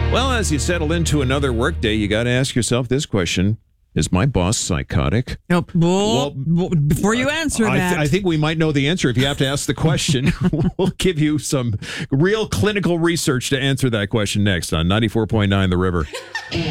Well, as you settle into another workday, you got to ask yourself this question. Is my boss psychotic? Nope. Well, before you answer that. I think we might know the answer if you have to ask the question. We'll give you some real clinical research to answer that question next on 94.9 The River.